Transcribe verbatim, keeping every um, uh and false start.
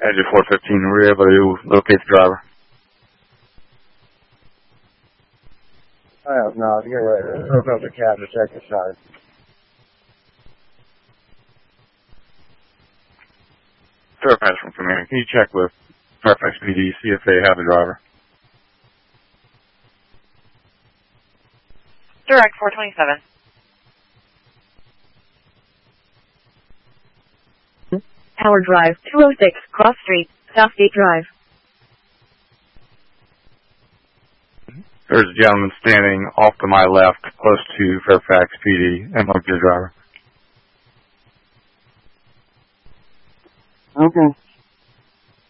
Engine four fifteen, were you able to locate the driver? I don't know. Get ready. Hook up the cab to check the side. Fairfax from Command, can you check with Fairfax P D, see if they have the driver? Direct four twenty-seven. Howard Drive, two oh six, Cross Street, Southgate Drive. There's a gentleman standing off to my left, close to Fairfax P D, and might be the driver. Okay.